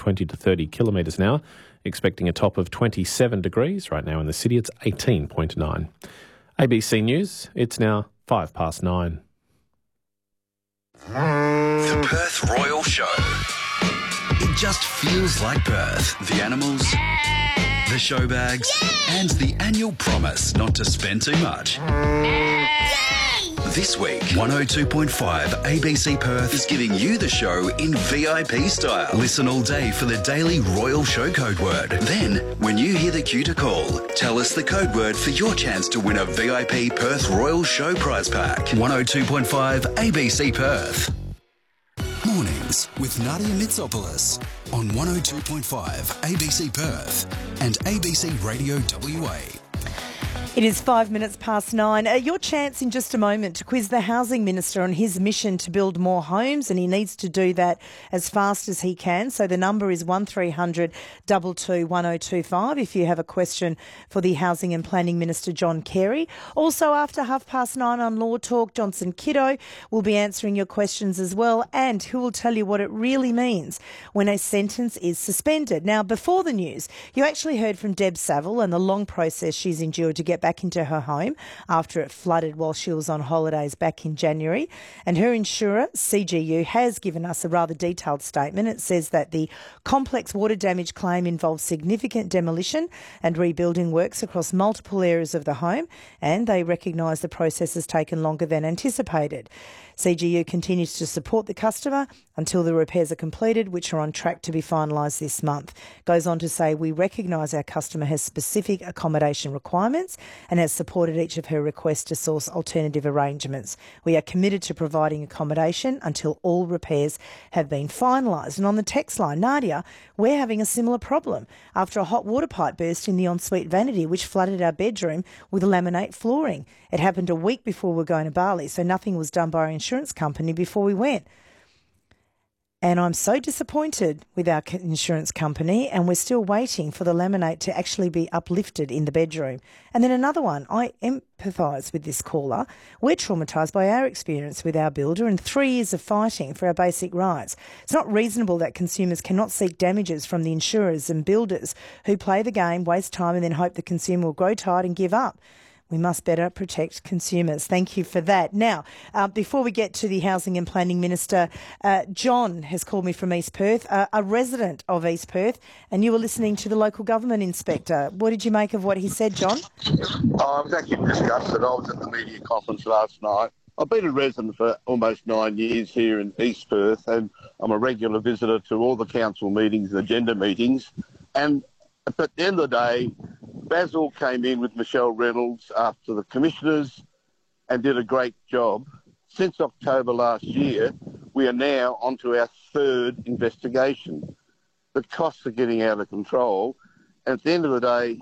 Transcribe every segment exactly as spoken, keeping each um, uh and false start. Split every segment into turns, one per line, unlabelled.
twenty to thirty kilometres an hour. Expecting a top of twenty-seven degrees. Right now in the city, it's eighteen point nine. A B C News, it's now five past nine.
The Perth Royal Show. It just feels like Perth. The animals, the show bags, and the annual promise not to spend too much. This week, one oh two point five A B C Perth is giving you the show in V I P style. Listen all day for the daily Royal Show code word. Then, when you hear the cue to call, tell us the code word for your chance to win a V I P Perth Royal Show prize pack. one oh two point five A B C Perth. Mornings with Nadia Mitsopoulos on one oh two point five A B C Perth and A B C Radio W A.
It is five minutes past nine. Uh, your chance in just a moment to quiz the Housing Minister on his mission to build more homes, and he needs to do that as fast as he can. So the number is one three hundred two two one oh two five if you have a question for the Housing and Planning Minister, John Carey. Also, after half past nine on Law Talk, Johnson Kiddo will be answering your questions as well, and who will tell you what it really means when a sentence is suspended. Now, before the news, you actually heard from Deb Saville and the long process she's endured to get back into her home after it flooded while she was on holidays back in January. And her insurer, C G U, has given us a rather detailed statement. It says that the complex water damage claim involves significant demolition and rebuilding works across multiple areas of the home, and they recognise the process has taken longer than anticipated. C G U continues to support the customer until the repairs are completed, which are on track to be finalised this month. Goes on to say, we recognise our customer has specific accommodation requirements and has supported each of her requests to source alternative arrangements. We are committed to providing accommodation until all repairs have been finalised. And on the text line, Nadia, we're having a similar problem after a hot water pipe burst in the ensuite vanity, which flooded our bedroom with laminate flooring. It happened a week before we were going to Bali, so nothing was done by our insurance company before we went. And I'm so disappointed with our insurance company, and we're still waiting for the laminate to actually be uplifted in the bedroom. And then another one, I empathise with this caller. We're traumatised by our experience with our builder and three years of fighting for our basic rights. It's not reasonable that consumers cannot seek damages from the insurers and builders who play the game, waste time and then hope the consumer will grow tired and give up. We must better protect consumers. Thank you for that. Now, uh, before we get to the Housing and Planning Minister, uh, John has called me from East Perth, uh, a resident of East Perth, and you were listening to the local government inspector. What did you make of what he said, John?
Oh, I was actually disgusted. I was at the media conference last night. I've been a resident for almost nine years here in East Perth, and I'm a regular visitor to all the council meetings and agenda meetings. And at the end of the day, Basil came in with Michelle Reynolds after the commissioners and did a great job. Since October last year, we are now onto our third investigation. The costs are getting out of control. And at the end of the day,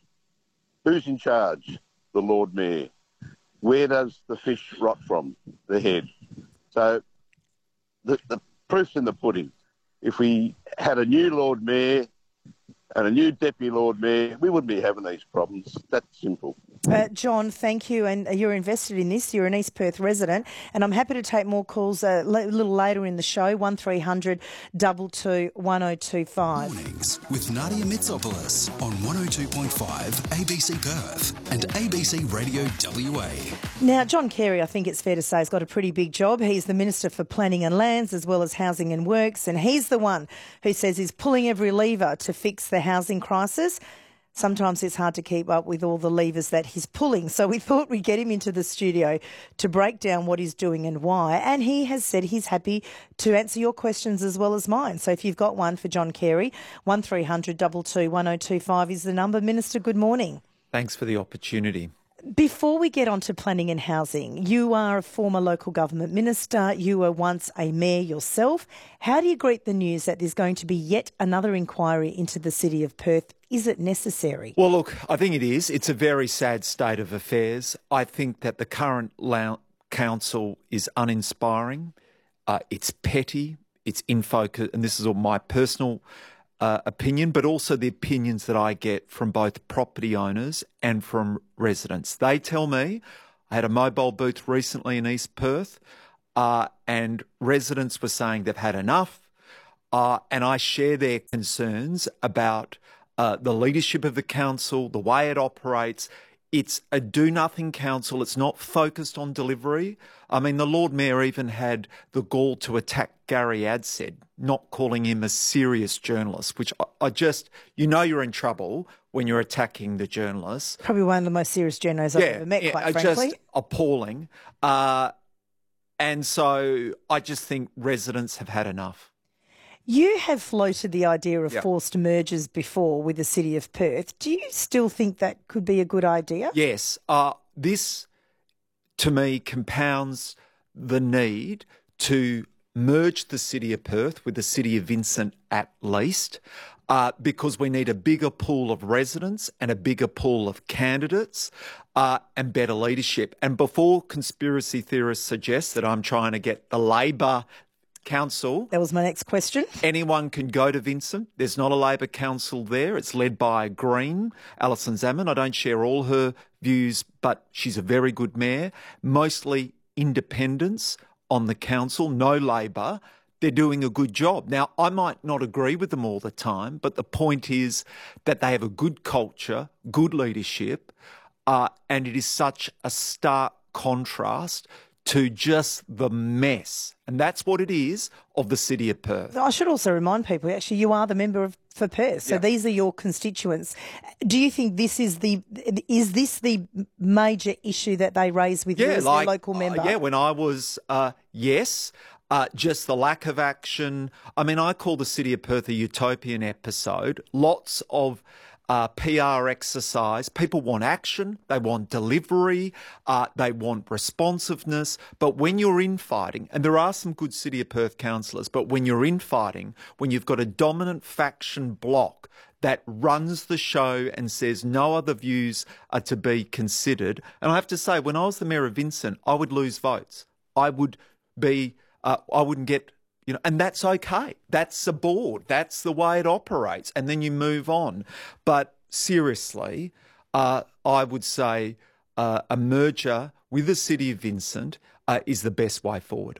who's in charge? The Lord Mayor. Where does the fish rot from? The head. So the, the proof's in the pudding. If we had a new Lord Mayor and a new Deputy Lord Mayor, we wouldn't be having these problems. That's simple.
Uh, John, thank you. And you're invested in this. You're an East Perth resident. And I'm happy to take more calls uh, a little later in the show, one three hundred two two one oh two five.
Mornings with Nadia Mitsopoulos on one oh two point five A B C Perth and A B C Radio W A.
Now, John Carey, I think it's fair to say, has got a pretty big job. He's the Minister for Planning and Lands as well as Housing and Works, and he's the one who says he's pulling every lever to fix the housing crisis. Sometimes it's hard to keep up with all the levers that he's pulling. So we thought we'd get him into the studio to break down what he's doing and why. And he has said he's happy to answer your questions as well as mine. So if you've got one for John Carey, one three hundred two two one oh two five is the number. Minister, good morning.
Thanks for the opportunity.
Before we get on to planning and housing, you are a former local government minister. You were once a mayor yourself. How do you greet the news that there's going to be yet another inquiry into the city of Perth? Is it necessary?
Well, look, I think it is. It's a very sad state of affairs. I think that the current la- council is uninspiring. Uh, it's petty. It's in focus, and this is all my personal Uh, opinion, but also the opinions that I get from both property owners and from residents. They tell me, I had a mobile booth recently in East Perth, uh, and residents were saying they've had enough. uh, and I share their concerns about uh, the leadership of the council, the way it operates. It's a do-nothing council. It's not focused on delivery. I mean, the Lord Mayor even had the gall to attack Gary Adshead, not calling him a serious journalist, which I, I just, you know you're in trouble when you're attacking the journalists.
Probably one of the most serious journalists I've
yeah,
ever met,
yeah,
quite
just
frankly.
appalling. Uh, and so I just think residents have had enough.
You have floated the idea of
Yep.
forced mergers before with the City of Perth. Do you still think that could be a good idea?
Yes. Uh, this, to me, compounds the need to merge the City of Perth with the City of Vincent at least, uh, because we need a bigger pool of residents and a bigger pool of candidates uh, and better leadership. And before conspiracy theorists suggest that I'm trying to get the Labor Council.
That was my next question.
Anyone can go to Vincent. There's not a Labor council there. It's led by a Green, Alison Zaman. I don't share all her views, but she's a very good mayor. Mostly independents on the council, no Labor. They're doing a good job. Now, I might not agree with them all the time, but the point is that they have a good culture, good leadership, uh, and it is such a stark contrast to just the mess, and that's what it is, of the City of Perth.
I should also remind people, actually, you are the member of, for Perth, so
Yeah.
these are your constituents. Do you think this is the is this the major issue that they raise with you as their local member?
Uh, yeah, when I was, uh, yes, uh, just the lack of action. I mean, I call the City of Perth a utopian episode. Lots of Uh, P R exercise. People want action, they want delivery, uh, they want responsiveness. But when you're infighting, and there are some good City of Perth councillors, but when you're infighting, when you've got a dominant faction bloc that runs the show and says no other views are to be considered. And I have to say, when I was the Mayor of Vincent, I would lose votes. I would be, uh, I wouldn't get You know, and that's okay. That's the board. That's the way it operates. And then you move on. But seriously, uh, I would say uh, a merger with the City of Vincent uh, is the best way forward.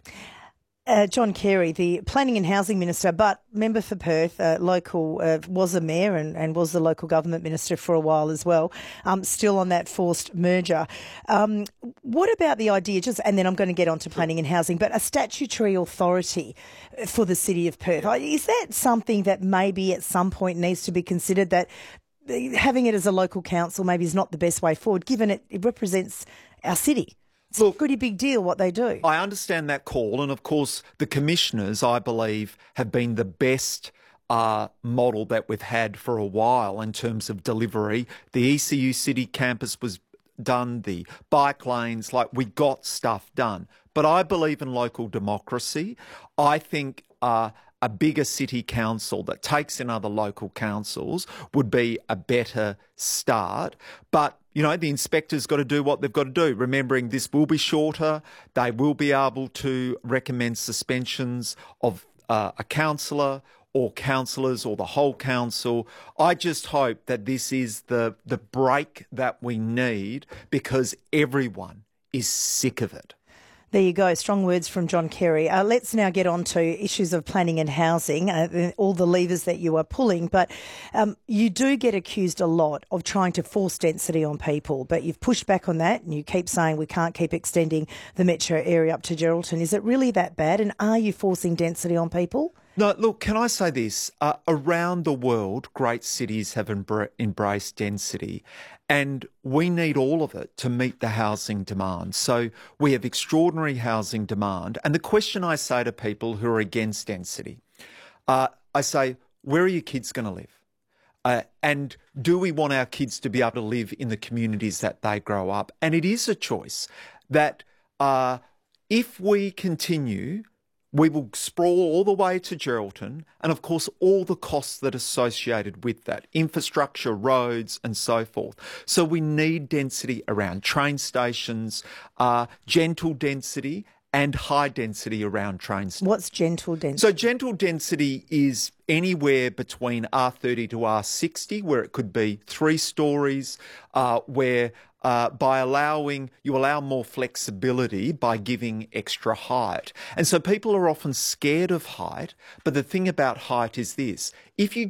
Uh, John Carey, the Planning and Housing Minister, but member for Perth, uh, local, uh, was a mayor and, and was the local government minister for a while as well, um, still on that forced merger. Um, what about the idea, just, and then I'm going to get on to planning and housing, but a statutory authority for the City of Perth? Is that something that maybe at some point needs to be considered, that having it as a local council maybe is not the best way forward, given it, it represents our city? It's
Look,
a pretty big deal what they do.
I understand that call, and of course the commissioners, I believe, have been the best uh, model that we've had for a while in terms of delivery. The E C U City campus was done, the bike lanes, like we got stuff done. But I believe in local democracy. I think uh, a bigger city council that takes in other local councils would be a better start. But you know, the inspector's got to do what they've got to do, remembering this will be shorter. They will be able to recommend suspensions of uh, a councillor or councillors or the whole council. I just hope that this is the, the break that we need, because everyone is sick of it.
There you go. Strong words from John Carey. Uh, let's now get on to issues of planning and housing, uh, all the levers that you are pulling. But um, you do get accused a lot of trying to force density on people, but you've pushed back on that and you keep saying we can't keep extending the metro area up to Geraldton. Is it really that bad? And are you forcing density on people?
No, look, can I say this? Uh, around the world, great cities have embra- embraced density, and we need all of it to meet the housing demand. So we have extraordinary housing demand. And the question I say to people who are against density, uh, I say, where are your kids going to live? Uh, and do we want our kids to be able to live in the communities that they grow up? And it is a choice that uh, if we continue, we will sprawl all the way to Geraldton, and of course all the costs that are associated with that, infrastructure, roads and so forth. So we need density around train stations, uh, gentle density and high density around train stations.
What's gentle density?
So gentle density is anywhere between R thirty to R sixty, where it could be three stories, uh, where uh, by allowing, you allow more flexibility by giving extra height. And so people are often scared of height, but the thing about height is this: if you